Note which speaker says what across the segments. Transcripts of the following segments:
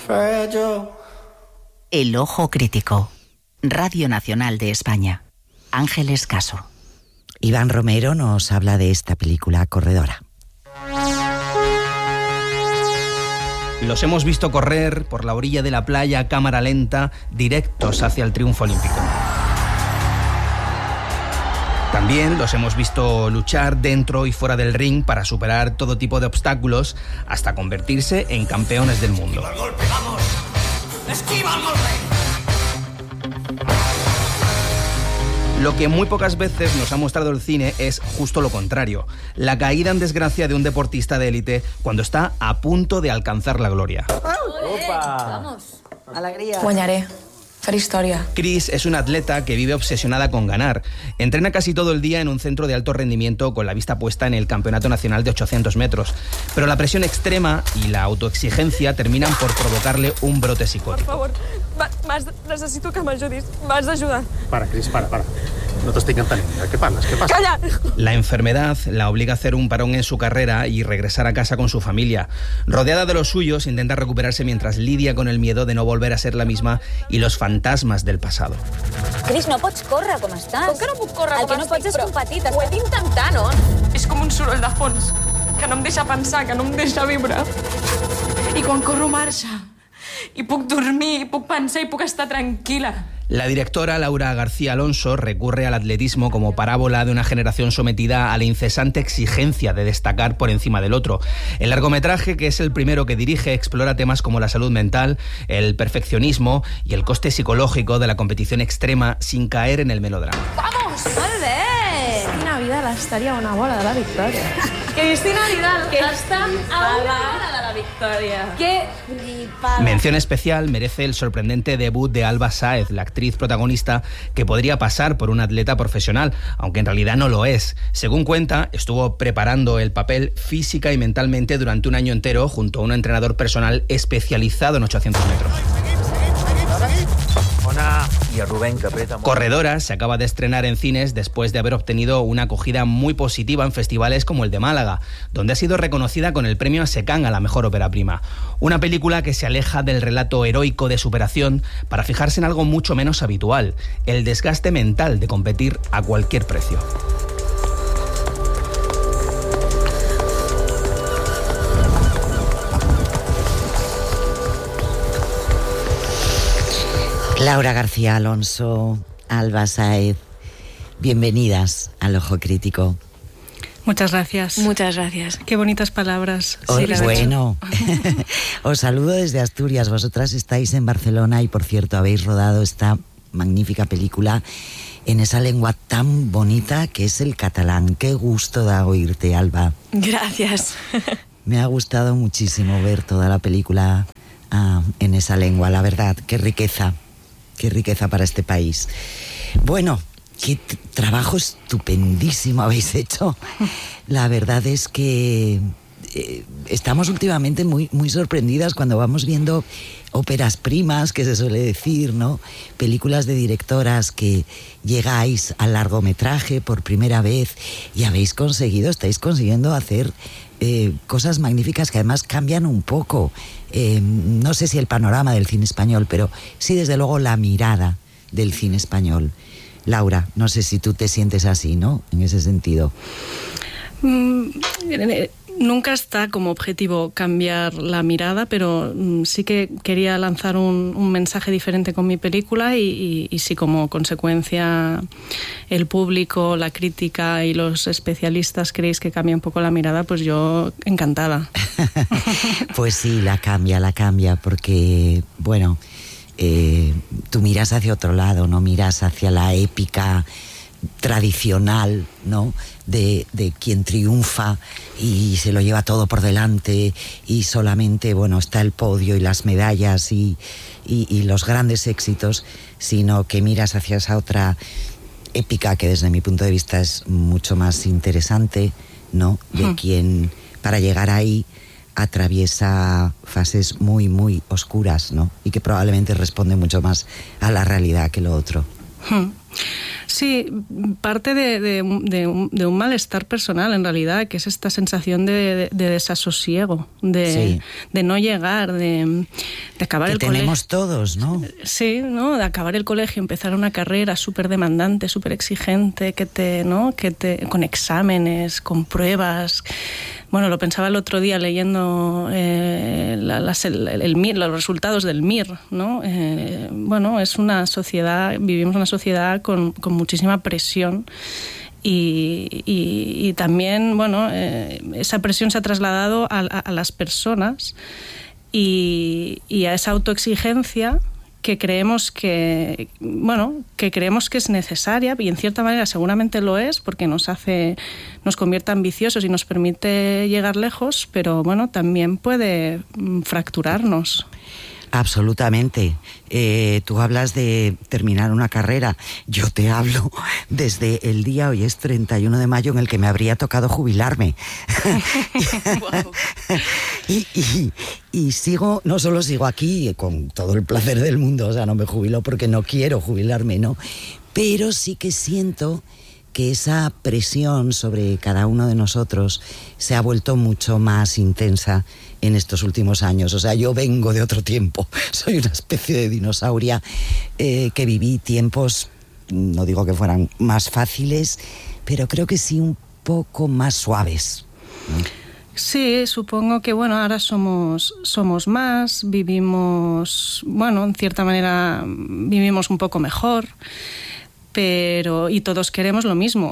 Speaker 1: El Ojo Crítico. Radio Nacional de España. Ángeles Caso.
Speaker 2: Iván Romero nos habla de esta película Corredora.
Speaker 3: Los hemos visto correr por la orilla de la playa a cámara lenta, directos hacia el triunfo olímpico. También los hemos visto luchar dentro y fuera del ring para superar todo tipo de obstáculos hasta convertirse en campeones del mundo.
Speaker 4: ¡Esquiva el golpe, vamos! ¡Esquiva el golpe!
Speaker 3: Lo que muy pocas veces nos ha mostrado el cine es justo lo contrario, la caída en desgracia de un deportista de élite cuando está a punto de alcanzar la gloria.
Speaker 5: ¡Opa!
Speaker 6: Vamos. Alegría.
Speaker 5: Guanyaré. Faré història.
Speaker 3: Chris es una atleta que vive obsesionada con ganar. Entrena casi todo el día en un centro de alto rendimiento con la vista puesta en el Campeonato Nacional de 800 metros. Pero la presión extrema y la autoexigencia terminan por provocarle un brote psicótico.
Speaker 7: Por favor, necesito que m'ajudis. M'has d'ajudar.
Speaker 8: Para, Chris, para. No t'estic entenent. ¿Qué pasa? ¿Qué pasa?
Speaker 7: Calla!
Speaker 3: La enfermedad la obliga a hacer un parón en su carrera y regresar a casa con su familia. Rodeada de los suyos, intenta recuperarse mientras lidia con el miedo de no volver a ser la misma y los fantasmas del pasado.
Speaker 9: Cris, no pots córrer com estàs.
Speaker 7: Com que no puc córrer
Speaker 9: El
Speaker 7: com
Speaker 9: que no
Speaker 7: estic,
Speaker 9: pots és competir.
Speaker 7: Ho he d'intentar, no? És com un soroll de fons que no em deixa pensar, que no em deixa viure. I quan corro marxa. I puc dormir, i puc pensar, i puc estar tranquil·la.
Speaker 3: La directora Laura García Alonso recurre al atletismo como parábola de una generación sometida a la incesante exigencia de destacar por encima del otro. El largometraje, que es el primero que dirige, explora temas como la salud mental, el perfeccionismo y el coste psicológico de la competición extrema sin caer en el melodrama.
Speaker 7: Vamos!
Speaker 9: Molt bé!
Speaker 7: Cristina Vidal estaria a una bola de la victòria. Cristina Vidal està a una bola de la victòria.
Speaker 9: Que flipada.
Speaker 3: Mención especial merece el sorprendente debut de Alba Sáez, la actriz protagonista que podría pasar por una atleta profesional, aunque en realidad no lo es. Según cuenta, estuvo preparando el papel física y mentalmente durante un año entero junto a un entrenador personal especializado en 800 metros.
Speaker 10: Y a Rubén, que aprieta.
Speaker 3: Corredora se acaba de estrenar en cines después de haber obtenido una acogida muy positiva en festivales como el de Málaga, donde ha sido reconocida con el premio ASECAN a la mejor ópera prima. Una película que se aleja del relato heroico de superación para fijarse en algo mucho menos habitual, el desgaste mental de competir a cualquier precio.
Speaker 2: Laura García Alonso, Alba Sáez, bienvenidas al Ojo Crítico.
Speaker 11: Muchas gracias.
Speaker 5: Muchas gracias.
Speaker 11: Qué bonitas palabras.
Speaker 2: Sí, bueno, os saludo desde Asturias. Vosotras estáis en Barcelona y, por cierto, habéis rodado esta magnífica película en esa lengua tan bonita que es el catalán. Qué gusto da oírte, Alba.
Speaker 5: Gracias.
Speaker 2: Me ha gustado muchísimo ver toda la película en esa lengua, la verdad. Qué riqueza para este país. Bueno, qué trabajo estupendísimo habéis hecho. La verdad es que estamos últimamente muy, muy sorprendidas cuando vamos viendo óperas primas, que se suele decir, ¿no? Películas de directoras que llegáis al largometraje por primera vez y estáis consiguiendo hacer cosas magníficas que además cambian un poco, no sé si el panorama del cine español, pero sí desde luego la mirada del cine español. Laura, no sé si tú te sientes así, ¿no? En ese sentido.
Speaker 11: Nunca está como objetivo cambiar la mirada, pero sí que quería lanzar un mensaje diferente con mi película y si como consecuencia el público, la crítica y los especialistas creéis que cambia un poco la mirada, pues yo encantada.
Speaker 2: Pues sí, la cambia, porque, bueno, tú miras hacia otro lado, no miras hacia la épica tradicional, ¿no? De quien triunfa y se lo lleva todo por delante y solamente, bueno, está el podio y las medallas y los grandes éxitos, sino que miras hacia esa otra épica que desde mi punto de vista es mucho más interesante, ¿no? De quien para llegar ahí atraviesa fases muy, muy oscuras, ¿no? Y que probablemente responde mucho más a la realidad que lo otro.
Speaker 11: Sí, parte de un malestar personal en realidad, que es esta sensación de desasosiego, de no llegar, de acabar el colegio. Que
Speaker 2: tenemos todos, ¿no?
Speaker 11: Sí, ¿no? De acabar el colegio, empezar una carrera súper demandante, súper exigente, con exámenes, con pruebas. Bueno, lo pensaba el otro día leyendo el MIR, los resultados del MIR, ¿no? Bueno, es una sociedad, vivimos una sociedad con muchísima presión y también, bueno, esa presión se ha trasladado a las personas y a esa autoexigencia que creemos que es necesaria, y en cierta manera seguramente lo es, porque nos convierte ambiciosos y nos permite llegar lejos, pero bueno, también puede fracturarnos.
Speaker 2: Absolutamente. Tú hablas de terminar una carrera. Yo te hablo desde el día, hoy es 31 de mayo, en el que me habría tocado jubilarme. Y sigo, no solo sigo aquí con todo el placer del mundo, o sea, no me jubilo porque no quiero jubilarme, ¿no? Pero sí que siento que esa presión sobre cada uno de nosotros se ha vuelto mucho más intensa en estos últimos años. O sea, yo vengo de otro tiempo, soy una especie de dinosauria que viví tiempos, no digo que fueran más fáciles, pero creo que sí un poco más suaves, ¿no?
Speaker 11: Sí, supongo que bueno, ahora somos más, vivimos, bueno, en cierta manera vivimos un poco mejor, y todos queremos lo mismo.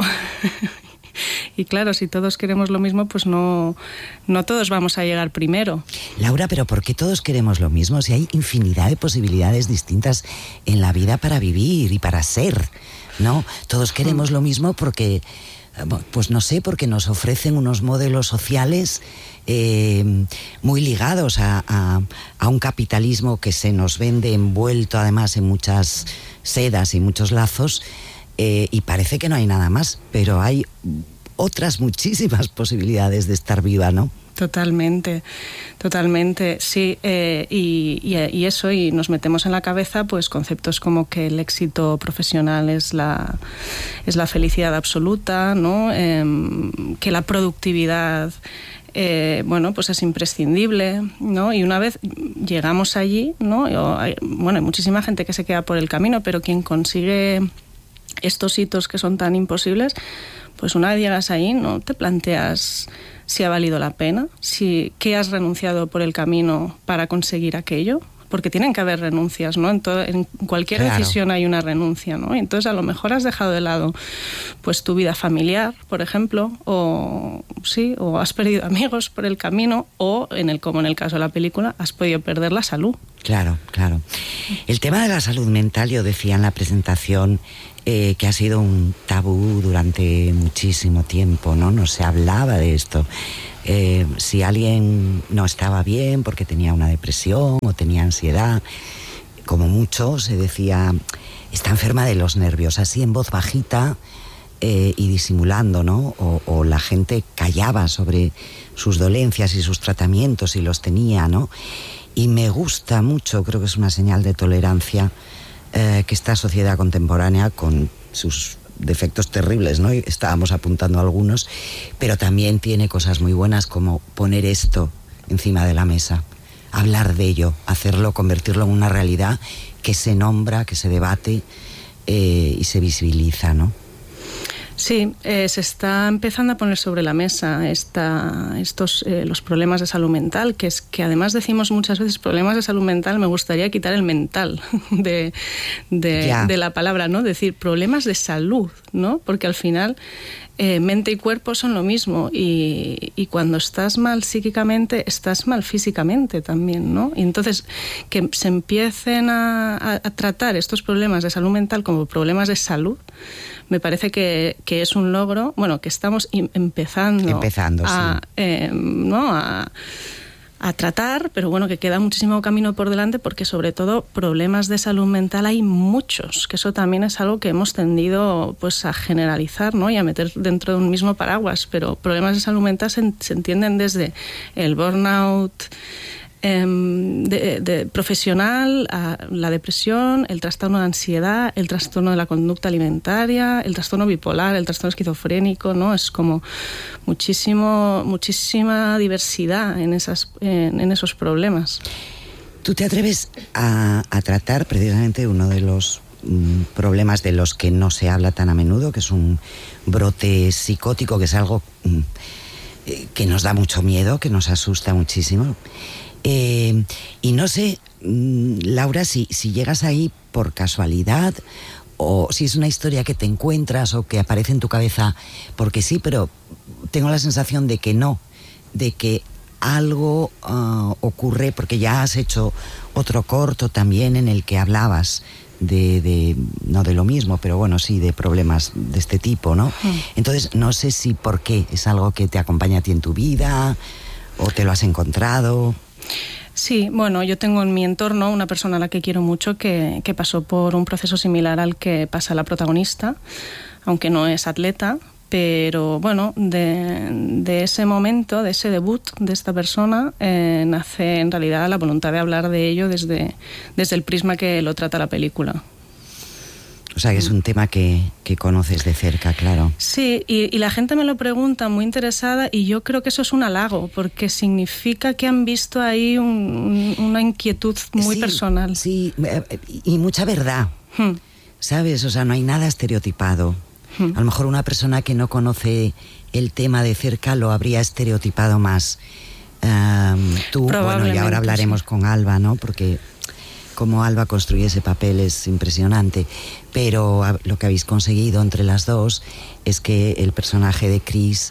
Speaker 11: Y claro, si todos queremos lo mismo, pues no todos vamos a llegar primero.
Speaker 2: Laura, ¿pero por qué todos queremos lo mismo? Si hay infinidad de posibilidades distintas en la vida para vivir y para ser, ¿no? Todos queremos lo mismo porque, pues no sé, porque nos ofrecen unos modelos sociales muy ligados a un capitalismo que se nos vende envuelto además en muchas sedas y muchos lazos, y parece que no hay nada más, pero hay otras muchísimas posibilidades de estar viva, ¿no?
Speaker 11: Totalmente, sí, y eso, y nos metemos en la cabeza pues conceptos como que el éxito profesional es la felicidad absoluta, ¿no? Que la productividad pues es imprescindible, ¿no? Y una vez llegamos allí, ¿no? Hay muchísima gente que se queda por el camino, pero quien consigue estos hitos que son tan imposibles, pues una vez llegas ahí, no te planteas si ha valido la pena, qué has renunciado por el camino para conseguir aquello, porque tienen que haber renuncias, ¿no? En cualquier decisión hay una renuncia, ¿no? Entonces a lo mejor has dejado de lado pues tu vida familiar, por ejemplo, o has perdido amigos por el camino, o como en el caso de la película, has podido perder la salud.
Speaker 2: Claro. El tema de la salud mental, yo decía en la presentación, que ha sido un tabú durante muchísimo tiempo, ¿no? No se hablaba de esto. Si alguien no estaba bien porque tenía una depresión o tenía ansiedad, como mucho se decía, está enferma de los nervios, así en voz bajita y disimulando, ¿no? O la gente callaba sobre sus dolencias y sus tratamientos si los tenía, ¿no? Y me gusta mucho, creo que es una señal de tolerancia, que esta sociedad contemporánea, con sus defectos terribles, ¿no? Estábamos apuntando algunos, pero también tiene cosas muy buenas, como poner esto encima de la mesa, hablar de ello, hacerlo, convertirlo en una realidad que se nombra, que se debate y se visibiliza, ¿no?
Speaker 11: Sí, se está empezando a poner sobre la mesa los problemas de salud mental, que además decimos muchas veces problemas de salud mental, me gustaría quitar el mental de la palabra, ¿no? Decir problemas de salud, ¿no? Porque al final mente y cuerpo son lo mismo, y cuando estás mal psíquicamente, estás mal físicamente también, ¿no? Y entonces que se empiecen a tratar estos problemas de salud mental como problemas de salud, me parece que es un logro, bueno, que estamos empezando a tratar, pero bueno, que queda muchísimo camino por delante, porque sobre todo problemas de salud mental hay muchos, que eso también es algo que hemos tendido pues a generalizar, ¿no? Y a meter dentro de un mismo paraguas, pero problemas de salud mental se entienden desde el burnout, profesional, la depresión, el trastorno de ansiedad, el trastorno de la conducta alimentaria, el trastorno bipolar, el trastorno esquizofrénico, ¿no? Es como muchísima diversidad en esos problemas.
Speaker 2: ¿Tú te atreves a tratar precisamente uno de los problemas de los que no se habla tan a menudo, que es un brote psicótico, que es algo que nos da mucho miedo, que nos asusta muchísimo? Y no sé, Laura, si llegas ahí por casualidad o si es una historia que te encuentras o que aparece en tu cabeza porque sí, pero tengo la sensación de que no, de que algo ocurre, porque ya has hecho otro corto también en el que hablabas no de lo mismo, pero bueno, sí, de problemas de este tipo, ¿no? Entonces, no sé si por qué es algo que te acompaña a ti en tu vida o te lo has encontrado.
Speaker 11: Sí, bueno, yo tengo en mi entorno una persona a la que quiero mucho que pasó por un proceso similar al que pasa la protagonista, aunque no es atleta. Pero bueno, de ese momento, de ese debut de esta persona, nace en realidad la voluntad de hablar de ello desde el prisma que lo trata la película.
Speaker 2: O sea, que es un tema que conoces de cerca, claro.
Speaker 11: Sí, y la gente me lo pregunta muy interesada y yo creo que eso es un halago, porque significa que han visto ahí una inquietud muy personal.
Speaker 2: Sí, y mucha verdad, ¿sabes? O sea, no hay nada estereotipado. A lo mejor una persona que no conoce el tema de cerca lo habría estereotipado más. Tú, bueno, y ahora hablaremos con Alba, ¿no? Porque cómo Alba construye ese papel es impresionante. Pero lo que habéis conseguido entre las dos es que el personaje de Chris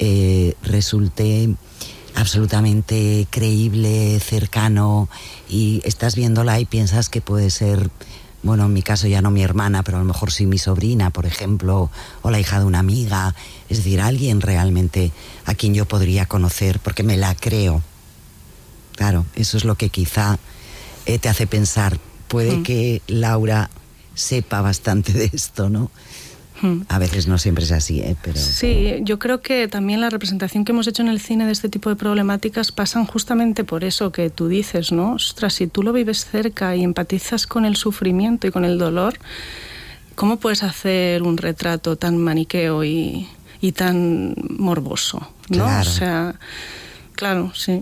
Speaker 2: resulte absolutamente creíble, cercano, y estás viéndola y piensas que puede ser... Bueno, en mi caso ya no mi hermana, pero a lo mejor sí mi sobrina, por ejemplo, o la hija de una amiga. Es decir, alguien realmente a quien yo podría conocer, porque me la creo. Claro, eso es lo que quizá te hace pensar. Puede que Laura sepa bastante de esto, ¿no? A veces no siempre es así, pero...
Speaker 11: Sí, yo creo que también la representación que hemos hecho en el cine de este tipo de problemáticas pasan justamente por eso que tú dices, ¿no? Ostras, si tú lo vives cerca y empatizas con el sufrimiento y con el dolor, ¿cómo puedes hacer un retrato tan maniqueo y tan morboso, ¿no?
Speaker 2: Claro.
Speaker 11: O sea... Claro, sí.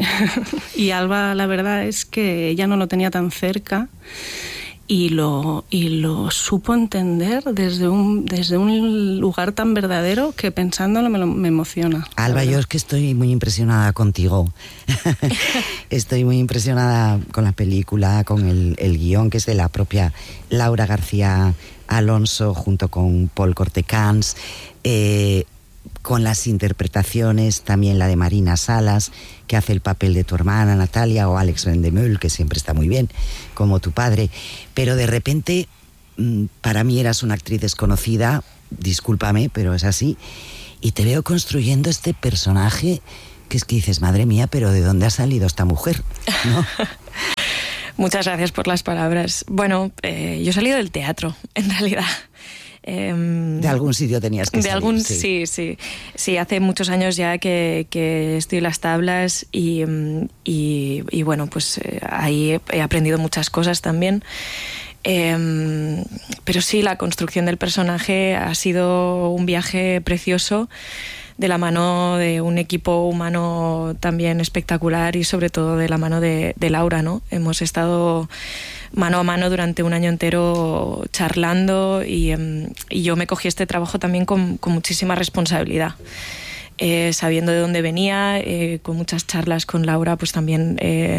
Speaker 11: Y Alba, la verdad es que ella no lo tenía tan cerca y lo supo entender desde un lugar tan verdadero que pensándolo me emociona.
Speaker 2: Alba, yo es que estoy muy impresionada contigo. Estoy muy impresionada con la película, con el guión, que es de la propia Laura García Alonso, junto con Paul Cortecans, con las interpretaciones, también la de Marina Salas, que hace el papel de tu hermana Natalia, o Alex Vendemühl, que siempre está muy bien, como tu padre. Pero de repente, para mí eras una actriz desconocida, discúlpame, pero es así, y te veo construyendo este personaje que es que dices, madre mía, pero ¿de dónde ha salido esta mujer? ¿No?
Speaker 7: Muchas gracias por las palabras. Bueno, yo he salido del teatro, en realidad.
Speaker 2: De algún sitio tenías que salir.
Speaker 7: Sí, hace muchos años ya que estoy en las tablas y bueno, pues ahí he aprendido muchas cosas también. Pero sí, la construcción del personaje ha sido un viaje precioso, de la mano de un equipo humano también espectacular y sobre todo de la mano de Laura, ¿no? Hemos estado mano a mano durante un año entero charlando y yo me cogí este trabajo también con muchísima responsabilidad. Sabiendo de dónde venía, con muchas charlas con Laura, pues también...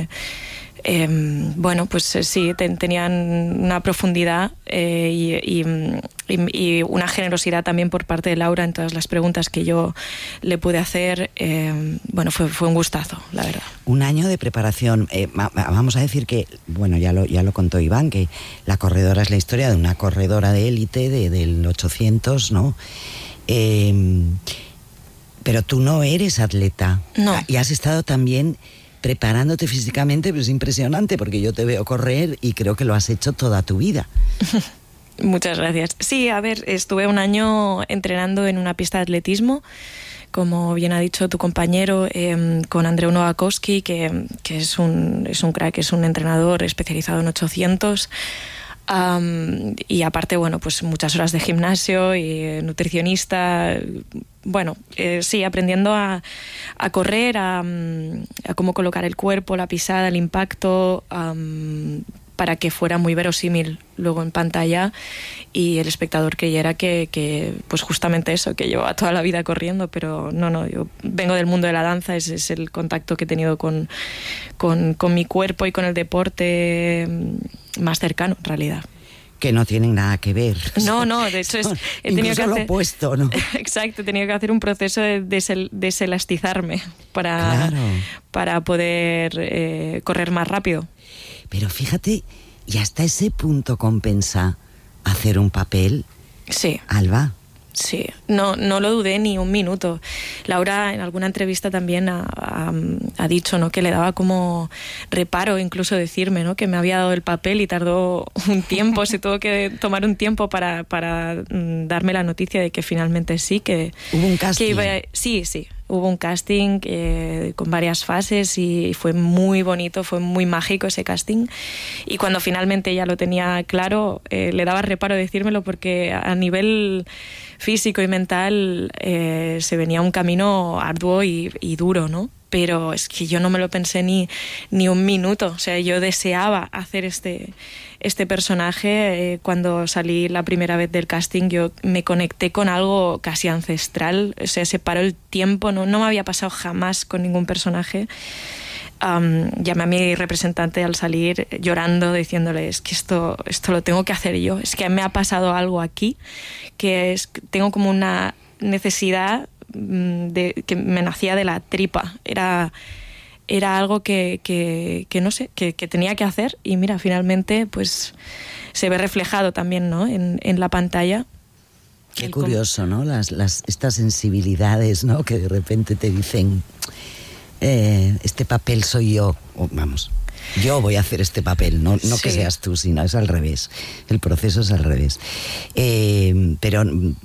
Speaker 7: bueno, pues sí, tenían una profundidad y una generosidad también por parte de Laura en todas las preguntas que yo le pude hacer. Bueno, fue un gustazo, la verdad.
Speaker 2: Un año de preparación. Vamos a decir que, bueno, ya lo contó Iván, que La corredora es la historia de una corredora de élite del 800, ¿no? Pero tú no eres atleta.
Speaker 7: No.
Speaker 2: Y has estado también... preparándote físicamente, pero es impresionante porque yo te veo correr y creo que lo has hecho toda tu vida.
Speaker 7: Muchas gracias. Sí, a ver, estuve un año entrenando en una pista de atletismo como bien ha dicho tu compañero, con Andreu Nowakowski, que es un crack, es un entrenador especializado en 800. Y aparte, bueno, pues muchas horas de gimnasio y nutricionista. Bueno, sí, aprendiendo a correr, a cómo colocar el cuerpo, la pisada, el impacto, para que fuera muy verosímil luego en pantalla y el espectador creyera que pues justamente eso, que llevaba toda la vida corriendo, pero no, yo vengo del mundo de la danza, es el contacto que he tenido con mi cuerpo y con el deporte más cercano, en realidad.
Speaker 2: Que no tienen nada que ver.
Speaker 7: No, de hecho he tenido que hacer
Speaker 2: lo opuesto, ¿no?
Speaker 7: Exacto, he tenido que hacer un proceso de deselastizarme para poder correr más rápido.
Speaker 2: Pero fíjate, y hasta ese punto compensa hacer un papel.
Speaker 7: Sí.
Speaker 2: Alba.
Speaker 7: Sí, no lo dudé ni un minuto. Laura en alguna entrevista también ha dicho, ¿no?, que le daba como reparo incluso decirme, ¿no?, que me había dado el papel y tardó un tiempo, se tuvo que tomar un tiempo para darme la noticia de que finalmente sí, que...
Speaker 2: ¿Hubo un casting?
Speaker 7: Sí. Hubo un casting con varias fases y fue muy bonito, fue muy mágico ese casting. Y cuando finalmente ya lo tenía claro, le daba reparo decírmelo porque a nivel físico y mental se venía un camino arduo y duro, ¿no? Pero es que yo no me lo pensé ni un minuto. O sea, yo deseaba hacer este personaje. Cuando salí la primera vez del casting, yo me conecté con algo casi ancestral. O sea, se paró el tiempo. No me había pasado jamás con ningún personaje. Llamé a mi representante al salir llorando, diciéndole, es que esto lo tengo que hacer yo. Es que me ha pasado algo aquí, tengo como una necesidad que me nacía de la tripa. Era algo que no sé, que tenía que hacer, y mira, finalmente pues se ve reflejado también, ¿no?, en la pantalla.
Speaker 2: Qué curioso, ¿no? Estas sensibilidades, ¿no?, que de repente te dicen este papel soy yo, vamos, yo voy a hacer este papel, no sí, que seas tú, sino es al revés, el proceso es al revés. Pero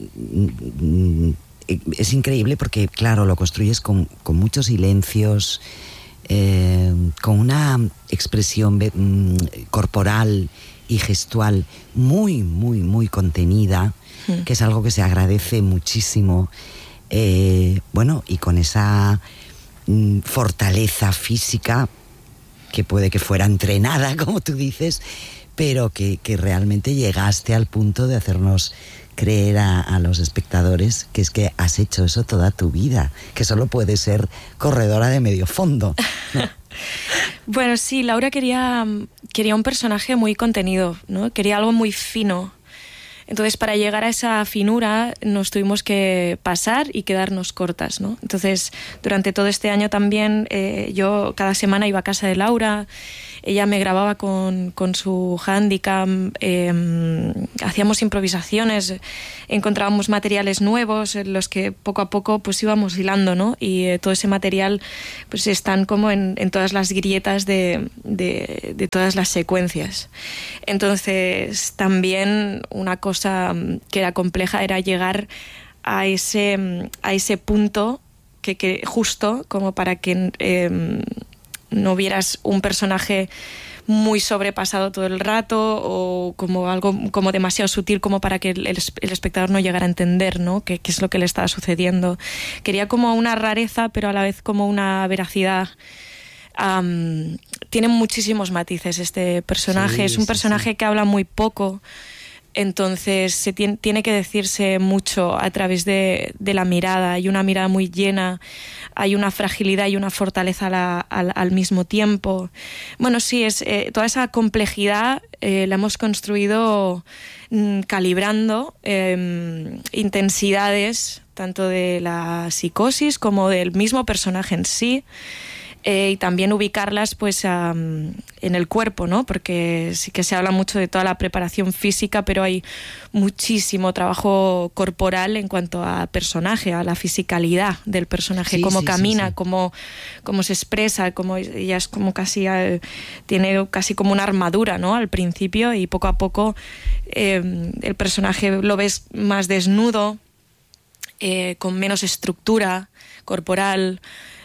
Speaker 2: es increíble porque, claro, lo construyes con muchos silencios, con una expresión corporal y gestual muy, muy, muy contenida, que es algo que se agradece muchísimo. Bueno, y con esa fortaleza física que puede que fuera entrenada, como tú dices, pero que realmente llegaste al punto de hacernos creer a los espectadores que es que has hecho eso toda tu vida, que solo puedes ser corredora de medio fondo, ¿no?
Speaker 7: Bueno, sí, Laura quería un personaje muy contenido, ¿no? Quería algo muy fino. Entonces, para llegar a esa finura nos tuvimos que pasar y quedarnos cortas, ¿no? Entonces, durante todo este año también yo cada semana iba a casa de Laura, ella me grababa con su Handycam, hacíamos improvisaciones, encontrábamos materiales nuevos en los que poco a poco pues íbamos hilando, ¿no? Y todo ese material pues están como en todas las grietas de todas las secuencias. Entonces, también una cosa que era compleja era llegar a ese punto que justo como para que no vieras un personaje muy sobrepasado todo el rato o como algo como demasiado sutil como para que el espectador no llegara a entender, ¿no?, qué es lo que le estaba sucediendo. Quería como una rareza, pero a la vez como una veracidad. Tiene muchísimos matices este personaje. Sí, es un personaje que habla muy poco. Entonces tiene que decirse mucho a través de la mirada. Hay una mirada muy llena, hay una fragilidad y una fortaleza al mismo tiempo. Bueno, sí, toda esa complejidad la hemos construido calibrando intensidades tanto de la psicosis como del mismo personaje en sí. Y también ubicarlas pues en el cuerpo, ¿no? Porque sí que se habla mucho de toda la preparación física, pero hay muchísimo trabajo corporal en cuanto a personaje, a la fisicalidad del personaje, cómo camina, cómo se expresa, cómo ella es como casi tiene casi como una armadura, ¿no?, al principio, y poco a poco el personaje lo ves más desnudo, con menos estructura. corporal.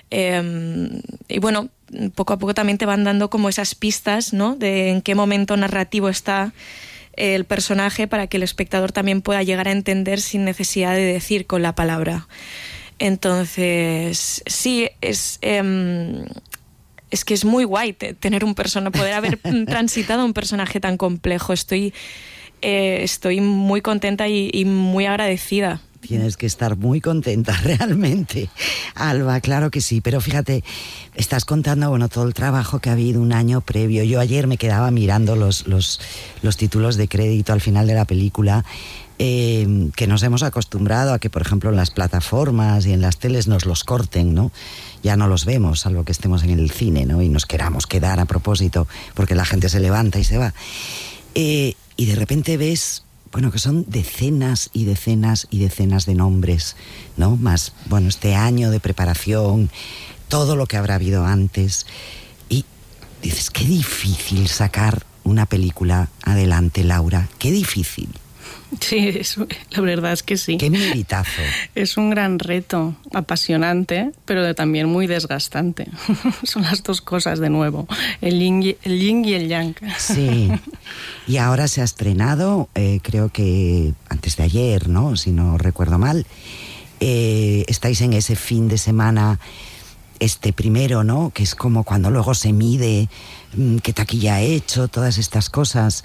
Speaker 7: Y bueno, poco a poco también te van dando como esas pistas, ¿no? De en qué momento narrativo está el personaje para que el espectador también pueda llegar a entender sin necesidad de decir con la palabra. Entonces, sí, es que es muy guay tener un personaje, poder haber transitado un personaje tan complejo. Estoy muy contenta y muy agradecida.
Speaker 2: Tienes que estar muy contenta realmente, Alba, claro que sí. Pero fíjate, estás contando todo el trabajo que ha habido un año previo. Yo ayer me quedaba mirando los títulos de crédito al final de la película, que nos hemos acostumbrado a que, por ejemplo, en las plataformas y en las teles nos los corten, ¿no? Ya no los vemos, salvo que estemos en el cine, ¿no? Y nos queramos quedar a propósito, porque la gente se levanta y se va. Y de repente ves... que son decenas y decenas y decenas de nombres, ¿no? Más, este año de preparación, todo lo que habrá habido antes. Y dices, qué difícil sacar una película adelante, Laura. Qué difícil.
Speaker 11: Sí, la verdad es que sí.
Speaker 2: Qué meritazo.
Speaker 11: Es un gran reto, apasionante, pero también muy desgastante. Son las dos cosas de nuevo, el yin y el yang.
Speaker 2: Sí, y ahora se ha estrenado, creo que antes de ayer, ¿no? Si no recuerdo mal. Estáis en ese fin de semana, primero, ¿no? Que es como cuando luego se mide qué taquilla ha hecho, todas estas cosas.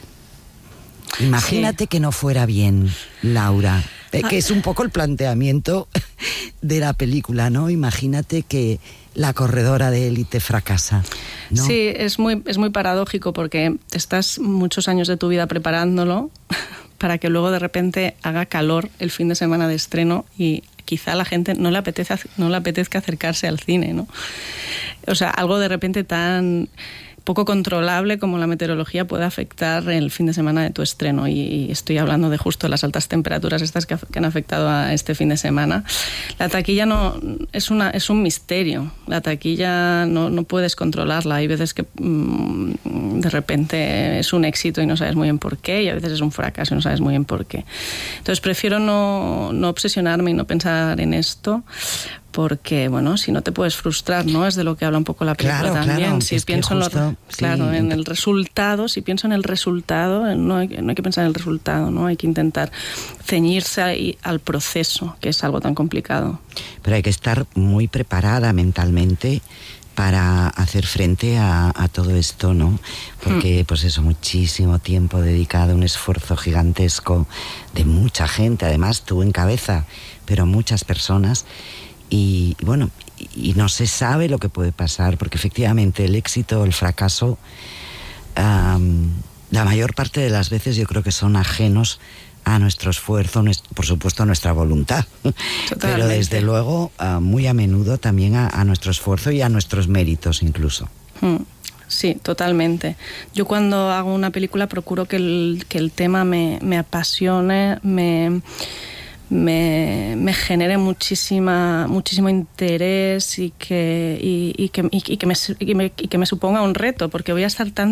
Speaker 2: Imagínate que no fuera bien, Laura, que es un poco el planteamiento de la película, ¿no? Imagínate que la corredora de élite fracasa, ¿no?
Speaker 11: Sí, es muy paradójico porque estás muchos años de tu vida preparándolo para que luego de repente haga calor el fin de semana de estreno y quizá a la gente no le apetezca acercarse al cine, ¿no? O sea, algo de repente tan poco controlable como la meteorología puede afectar el fin de semana de tu estreno, y estoy hablando de justo las altas temperaturas estas que han afectado a este fin de semana. La taquilla no es un misterio. La taquilla no puedes controlarla. Hay veces que de repente es un éxito y no sabes muy bien por qué, y a veces es un fracaso y no sabes muy bien por qué. Entonces prefiero no obsesionarme y no pensar en esto, porque, si no te puedes frustrar, ¿no? Es de lo que habla un poco la película también.
Speaker 2: Claro,
Speaker 11: si pienso en el resultado, si pienso en el resultado, no hay que pensar en el resultado, ¿no? Hay que intentar ceñirse al proceso, que es algo tan complicado.
Speaker 2: Pero hay que estar muy preparada mentalmente para hacer frente a todo esto, ¿no? Porque, muchísimo tiempo dedicado, un esfuerzo gigantesco de mucha gente, además tú en cabeza, pero muchas personas. Y no se sabe lo que puede pasar, porque efectivamente el éxito o el fracaso, la mayor parte de las veces yo creo que son ajenos a nuestro esfuerzo, por supuesto a nuestra voluntad. Totalmente. Pero desde luego muy a menudo también a nuestro esfuerzo y a nuestros méritos incluso.
Speaker 11: Sí, totalmente. Yo cuando hago una película procuro que el tema me apasione, me genere muchísimo interés y que me suponga un reto, porque voy a estar tan